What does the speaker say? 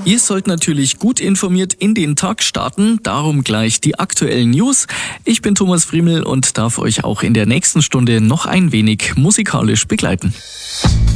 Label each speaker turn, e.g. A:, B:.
A: Ihr sollt natürlich gut informiert in den Tag starten, darum gleich die aktuellen News. Ich bin Thomas Friemel und darf euch auch in der nächsten Stunde noch ein wenig musikalisch begleiten.